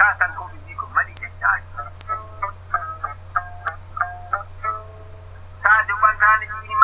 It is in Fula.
สังคมนี้ก็ไม่ได้ใจถ้าจะบันทาในที่